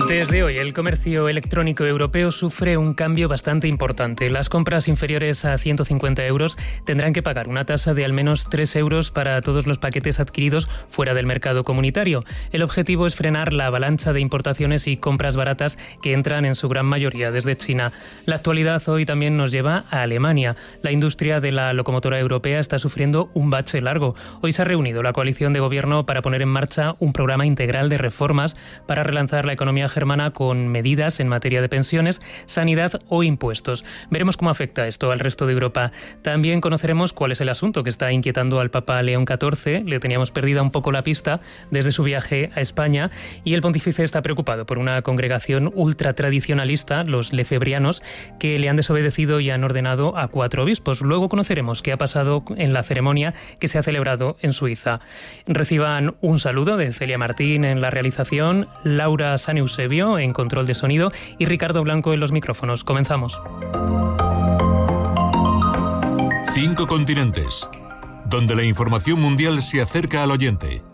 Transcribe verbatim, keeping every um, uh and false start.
Desde hoy, el comercio electrónico europeo sufre un cambio bastante importante. Las compras inferiores a ciento cincuenta euros tendrán que pagar una tasa de al menos tres euros para todos los paquetes adquiridos fuera del mercado comunitario. El objetivo es frenar la avalancha de importaciones y compras baratas que entran en su gran mayoría desde China. La actualidad hoy también nos lleva a Alemania. La industria de la locomotora europea está sufriendo un bache largo. Hoy se ha reunido la coalición de gobierno para poner en marcha un programa integral de reformas para relanzar la economía germana con medidas en materia de pensiones, sanidad o impuestos. Veremos cómo afecta esto al resto de Europa. También conoceremos cuál es el asunto que está inquietando al Papa León catorce. Le teníamos perdida un poco la pista desde su viaje a España y el pontífice está preocupado por una congregación ultratradicionalista, los lefebrianos, que le han desobedecido y han ordenado a cuatro obispos. Luego conoceremos qué ha pasado en la ceremonia que se ha celebrado en Suiza. Reciban un saludo de Celia Martín en la realización, Laura San Eusebio en control de sonido y Ricardo Blanco en los micrófonos. Comenzamos. Cinco continentes, donde la información mundial se acerca al oyente.